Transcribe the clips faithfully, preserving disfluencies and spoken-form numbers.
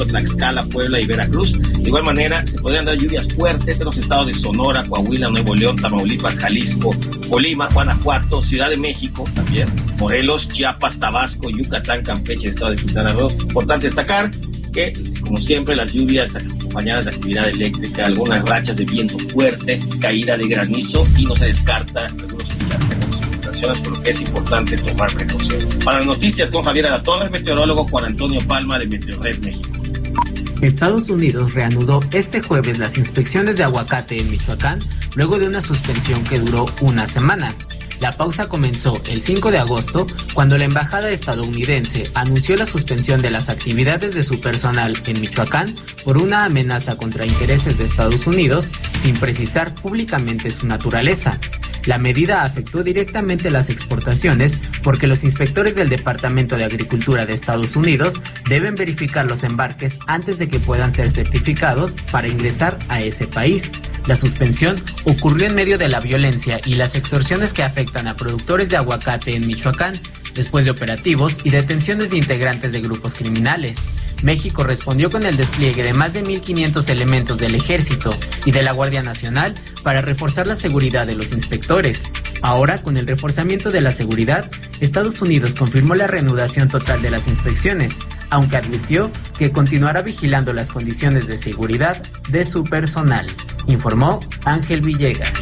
Tlaxcala, Puebla y Veracruz. De igual manera, se podrían dar lluvias fuertes en los estados de Sonora, Coahuila, Nuevo León, Tamaulipas, Jalisco, Colima, Guanajuato, Ciudad de México también, Morelos, Chiapas, Tabasco, Yucatán, Campeche, el estado de Quintana Roo. Importante destacar que, como siempre, las lluvias acompañadas de actividad eléctrica, algunas rachas de viento fuerte, caída de granizo y no se descarta algunos precipitaciones, por lo que es importante tomar precaución. Para las noticias con Javier Alatorre, meteorólogo Juan Antonio Palma de Meteorred México. Estados Unidos reanudó este jueves las inspecciones de aguacate en Michoacán luego de una suspensión que duró una semana. La pausa comenzó el cinco de agosto, cuando la embajada estadounidense anunció la suspensión de las actividades de su personal en Michoacán por una amenaza contra intereses de Estados Unidos, sin precisar públicamente su naturaleza. La medida afectó directamente las exportaciones porque los inspectores del Departamento de Agricultura de Estados Unidos deben verificar los embarques antes de que puedan ser certificados para ingresar a ese país. La suspensión ocurrió en medio de la violencia y las extorsiones que afectan a productores de aguacate en Michoacán, después de operativos y detenciones de integrantes de grupos criminales. México respondió con el despliegue de más de mil quinientos elementos del Ejército y de la Guardia Nacional para reforzar la seguridad de los inspectores. Ahora, con el reforzamiento de la seguridad, Estados Unidos confirmó la reanudación total de las inspecciones, aunque advirtió que continuará vigilando las condiciones de seguridad de su personal, informó Ángel Villegas.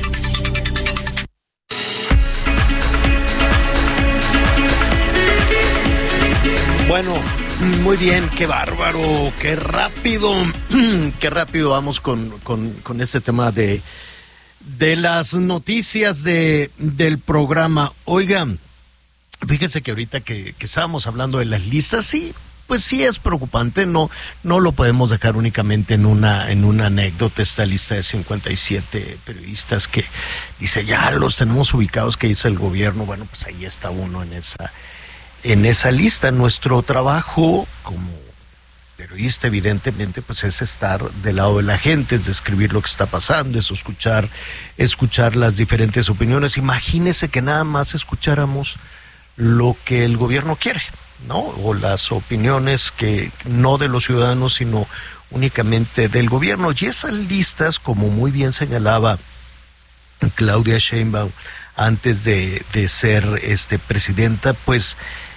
Bueno, muy bien, qué bárbaro, qué rápido, qué rápido vamos con, con, con este tema de, de las noticias de, del programa. Oigan, fíjense que ahorita que, que estábamos hablando de las listas, sí, pues sí es preocupante, no, no lo podemos dejar únicamente en una, en una anécdota, esta lista de cincuenta y siete periodistas que dice, ya los tenemos ubicados, que dice el gobierno. Bueno, pues ahí está uno en esa... En esa lista. Nuestro trabajo como periodista, evidentemente, pues es estar del lado de la gente, es describir lo que está pasando, es escuchar, escuchar las diferentes opiniones. Imagínese que nada más escucháramos lo que el gobierno quiere, ¿no? O las opiniones que no de los ciudadanos, sino únicamente del gobierno. Y esas listas, como muy bien señalaba Claudia Sheinbaum antes de, de ser este presidenta, pues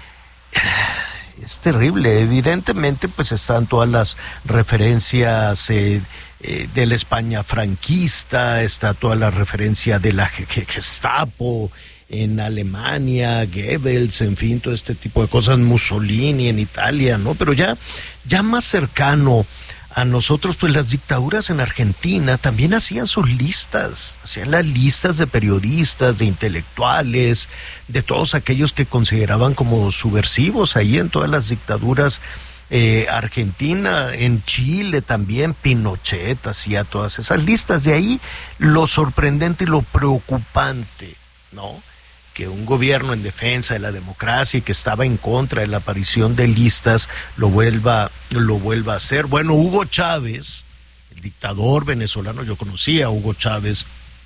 es terrible. Evidentemente, pues están todas las referencias eh, eh, de la España franquista, está toda la referencia de la Gestapo en Alemania, Goebbels, en fin, todo este tipo de cosas, Mussolini en Italia, ¿no? Pero ya, ya más cercano a nosotros, pues las dictaduras en Argentina también hacían sus listas, hacían las listas de periodistas, de intelectuales, de todos aquellos que consideraban como subversivos ahí en todas las dictaduras. eh, Argentina, en Chile también, Pinochet hacía todas esas listas. De ahí lo sorprendente y lo preocupante, ¿no? Que un gobierno en defensa de la democracia y que estaba en contra de la aparición de listas lo vuelva, lo vuelva a hacer. Bueno, Hugo Chávez, el dictador venezolano, yo conocía a Hugo Chávez,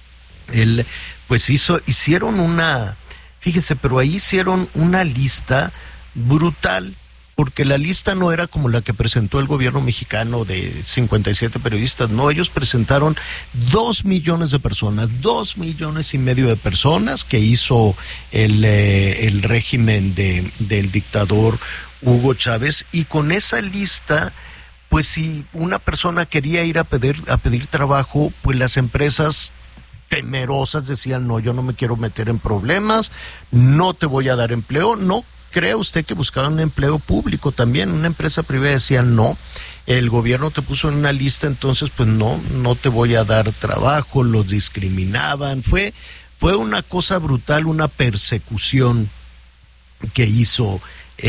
él pues hizo, hicieron una, fíjese, pero ahí hicieron una lista brutal, porque la lista no era como la que presentó el gobierno mexicano de cincuenta y siete periodistas, no, ellos presentaron dos millones de personas, dos millones y medio de personas que hizo el, eh, el régimen de, del dictador Hugo Chávez, y con esa lista, pues si una persona quería ir a pedir, a pedir trabajo, pues las empresas temerosas decían, no, yo no me quiero meter en problemas, no te voy a dar empleo, no. ¿Crea usted que buscaban un empleo público también? Una empresa privada decía no, el gobierno te puso en una lista, entonces pues no, no te voy a dar trabajo, los discriminaban, fue, fue una cosa brutal, una persecución que hizo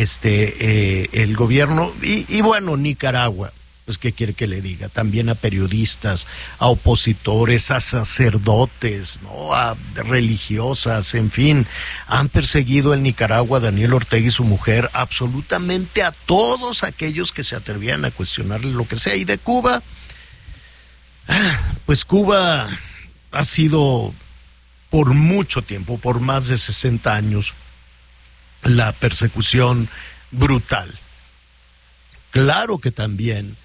este eh, el gobierno. Y, y bueno, Nicaragua, pues qué quiere que le diga, también a periodistas, a opositores, a sacerdotes, no, a religiosas, en fin, han perseguido en Nicaragua a Daniel Ortega y su mujer, absolutamente a todos aquellos que se atrevían a cuestionarle lo que sea. Y de Cuba, pues Cuba ha sido por mucho tiempo, por más de sesenta años, la persecución brutal. Claro que también